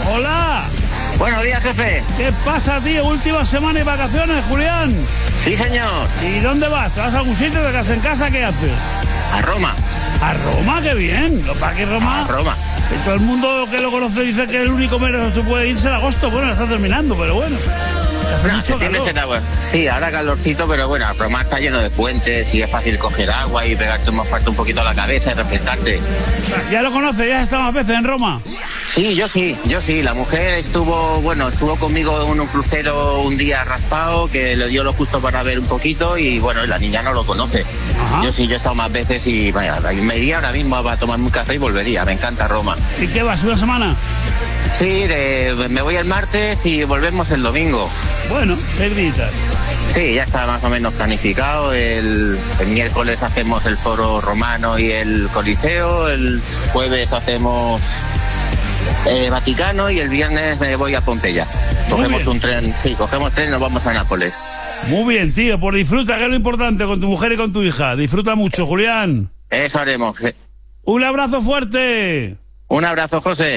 Hola. Buenos días, jefe. ¿Qué pasa, tío? Última semana y vacaciones, Julián. Sí, señor. ¿Y dónde vas? ¿Te vas a algún sitio? ¿Te quedas en casa? ¿Qué haces? A Roma. ¿A Roma? ¡Qué bien! ¿Para qué Roma? A Roma. Que todo el mundo que lo conoce dice que el único mes que se puede irse en agosto. Bueno, está terminando, pero bueno. Hace mucho septiembre calor. será bueno. Sí, ahora calorcito, pero bueno, Roma está lleno de puentes y es fácil coger agua y pegarte más fuerte un poquito a la cabeza y refrescarte. ¿Ya lo conoce? ¿Ya has estado más veces en Roma? Sí, yo sí. La mujer estuvo conmigo en un crucero un día raspado, que le dio lo justo para ver un poquito y bueno, la niña no lo conoce. Ajá. Yo he estado más veces y vaya, me iría ahora mismo a tomarme un café y volvería. Me encanta Roma. ¿Y qué vas? ¿Una semana? Sí, me voy el martes y volvemos el domingo. Bueno, ¿qué gritas? Sí, ya está más o menos planificado. El miércoles hacemos el Foro Romano y el Coliseo. El jueves hacemos Vaticano y el viernes me voy a Pompeya. Cogemos un tren, cogemos tren y nos vamos a Nápoles. Muy bien, tío. Pues disfruta, que es lo importante, con tu mujer y con tu hija. Disfruta mucho, Julián. Eso haremos. Un abrazo fuerte. Un abrazo, José.